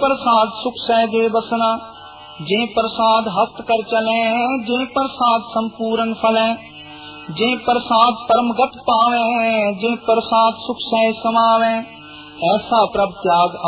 प्रसाद सुख सहजे बसना, जे प्रसाद हस्त कर चले, जे प्रसाद संपूर्ण फले, जे प्रसाद परमगत पावे, जे प्रसाद सुख सह समावे, ऐसा प्रभ त्याग